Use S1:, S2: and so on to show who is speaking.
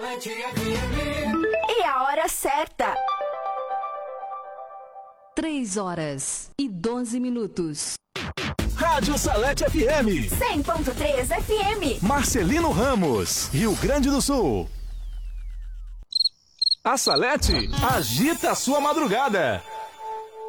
S1: E a hora certa.
S2: 3h12.
S3: Rádio Salete FM
S1: 100.3 FM.
S3: Marcelino Ramos, Rio Grande do Sul. A Salete agita a sua madrugada.